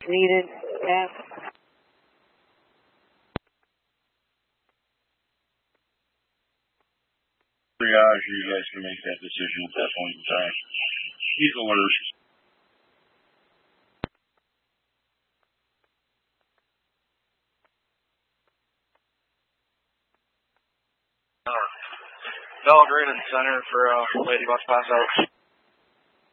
needed. Yeah. Triage, you guys can make that decision at that point in time. He's alert. Belgrade and center for Ladybug pass out.